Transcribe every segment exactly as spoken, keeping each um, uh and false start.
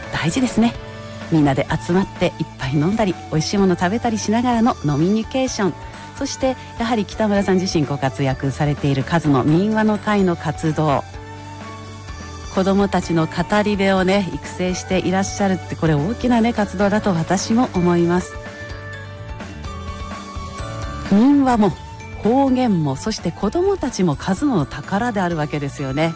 大事ですね。みんなで集まって一杯飲んだり美味しいもの食べたりしながらの飲みニケーション、そしてやはり北村さん自身ご活躍されている数の民話の会の活動、子どもたちの語り部をね育成していらっしゃるって、これ大きなね活動だと私も思います。民話も方言も、そして子どもたちも数の宝であるわけですよね。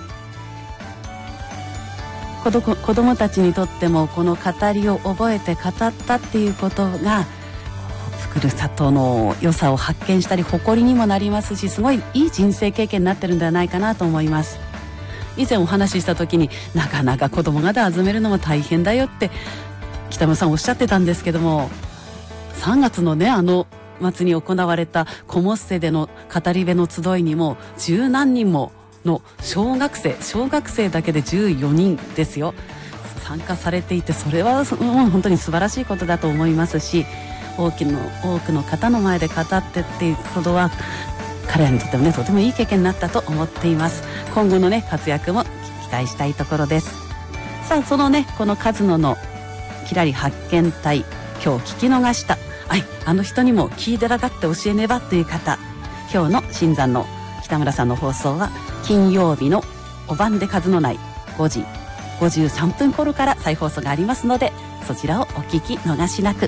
子ど子どもたちにとってもこの語りを覚えて語ったっていうことがふるさとの良さを発見したり誇りにもなりますし、すごいいい人生経験になってるんではないかなと思います。以前お話しした時に、なかなか子供が集めるのも大変だよって北村さんおっしゃってたんですけども、さんがつのねあの末に行われたコモッセでの語り部の集いにも十何人もの小学生小学生だけでじゅうよにんですよ、参加されていて、それは、うん、本当に素晴らしいことだと思いますし、多くの多くの方の前で語ってっていうことは彼らにとってもねとてもいい経験になったと思っています。今後のね活躍も期待したいところです。さあ、そのねこの数野のきらり発見隊、今日聞き逃した、はい、あの人にも聞いてらかって教えねばという方、今日の新山の北村さんの放送は金曜日のお晩で数のないごじごじゅうさんぷん頃から再放送がありますので、そちらをお聞き逃しなく。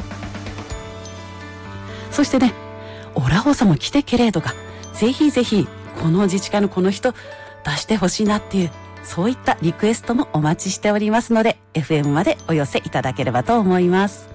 そしてね、オラホさんも来てけれどが、ぜひぜひこの自治会のこの人出してほしいなっていう、そういったリクエストもお待ちしておりますので、エフエム までお寄せいただければと思います。